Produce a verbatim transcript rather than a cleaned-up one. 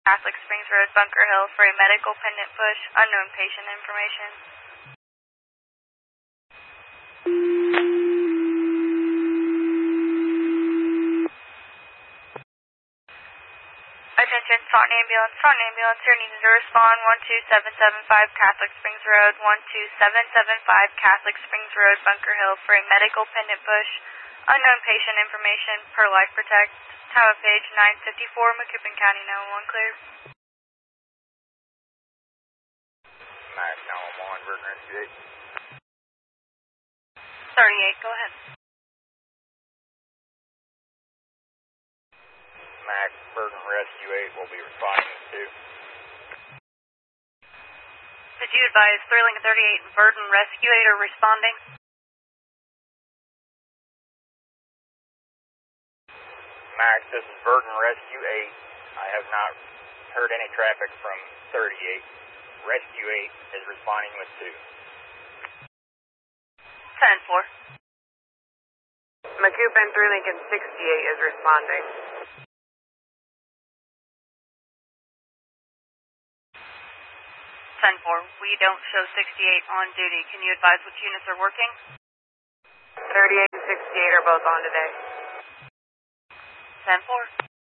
Catholic Springs Road, Bunker Hill for a medical pendant push. Unknown patient information. Attention, Taunton Ambulance. Taunton Ambulance here needs to respond. one two seven seven five Catholic Springs Road. one two seven seven five Catholic Springs Road, Bunker Hill for a medical pendant push. Unknown patient information per Life Protect. Tower page nine fifty-four, Macoupin County nine one one clear. Mac nine one one, Virgin Rescue eight. thirty-eight, go ahead. Mac, Virgin Rescue eight will be responding to. Did you advise three Lincoln thirty-eight Virgin Rescue eight are responding? Max, this is Virgin Rescue eight. I have not heard any traffic from thirty-eight. Rescue eight is responding with two. ten four. Macoupin three Lincoln sixty-eight is responding. ten four. We don't show sixty-eight on duty. Can you advise which units are working? thirty-eight and sixty-eight are both on today. ten four.